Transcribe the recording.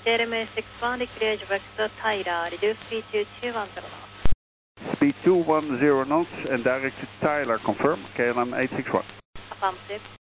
KLM 61, declare Vector Tyler, reduce speed to 210 knots. Speed 210 knots and direct to Tyler, confirm, KLM 861. Affirmative.